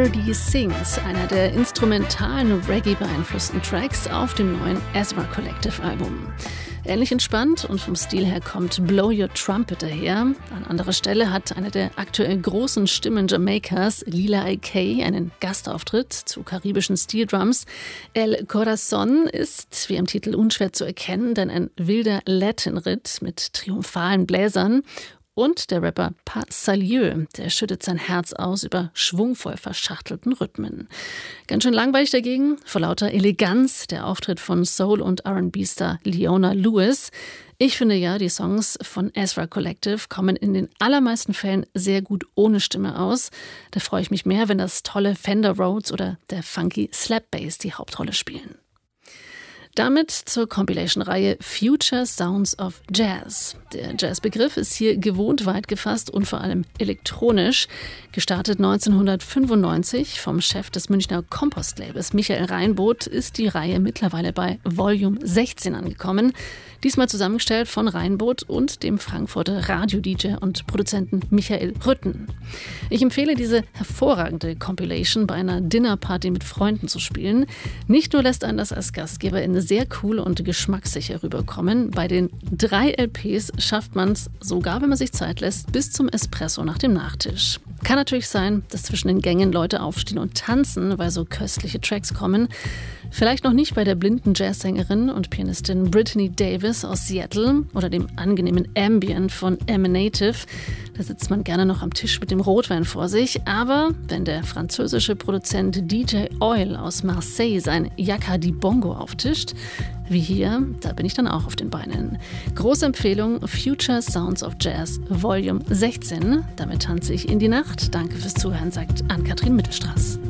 Birdie Sings, einer der instrumentalen Reggae-beeinflussten Tracks auf dem neuen Ezra Collective Album. Ähnlich entspannt und vom Stil her kommt Blow Your Trumpet daher. An anderer Stelle hat eine der aktuell großen Stimmen Jamaikas, Lila I.K., einen Gastauftritt zu karibischen Steel-Drums. El Corazon ist, wie im Titel, unschwer zu erkennen, denn ein wilder Latin-Ritt mit triumphalen Bläsern. Und der Rapper Pas Salieu, der schüttet sein Herz aus über schwungvoll verschachtelten Rhythmen. Ganz schön langweilig dagegen, vor lauter Eleganz, der Auftritt von Soul- und R&B-Star Leona Lewis. Ich finde ja, die Songs von Ezra Collective kommen in den allermeisten Fällen sehr gut ohne Stimme aus. Da freue ich mich mehr, wenn das tolle Fender Rhodes oder der funky Slap Bass die Hauptrolle spielen. Damit zur Compilation-Reihe Future Sounds of Jazz. Der Jazzbegriff ist hier gewohnt weit gefasst und vor allem elektronisch. Gestartet 1995 vom Chef des Münchner Kompostlabels Michael Reinboth ist die Reihe mittlerweile bei Volume 16 angekommen. Diesmal zusammengestellt von Reinboth und dem Frankfurter Radio-DJ und Produzenten Michael Rütten. Ich empfehle diese hervorragende Compilation bei einer Dinnerparty mit Freunden zu spielen. Nicht nur lässt einen das als Gastgeber in sehr cool und geschmackssicher rüberkommen. Bei den 3 LPs schafft man es, sogar wenn man sich Zeit lässt, bis zum Espresso nach dem Nachtisch. Kann natürlich sein, dass zwischen den Gängen Leute aufstehen und tanzen, weil so köstliche Tracks kommen. Vielleicht noch nicht bei der blinden Jazzsängerin und Pianistin Brittany Davis aus Seattle oder dem angenehmen Ambient von Emanative. Da sitzt man gerne noch am Tisch mit dem Rotwein vor sich. Aber wenn der französische Produzent DJ Oil aus Marseille sein Yaka di Bongo auftischt, wie hier, da bin ich dann auch auf den Beinen. Große Empfehlung, Future Sounds of Jazz Volume 16. Damit tanze ich in die Nacht. Danke fürs Zuhören, sagt Ann-Kathrin Mittelstraß.